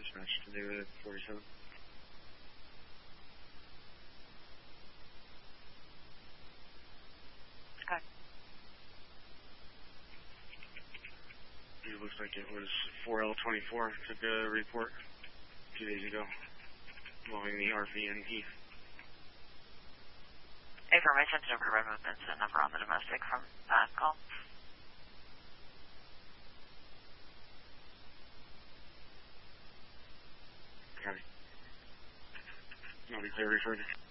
dispatch to do 47. Okay. It looks like it was 4L24. Took a report 2 days ago involving the RVNP. Information to remove movements and number on the domestic from that call. Okay. I'll be clear referred.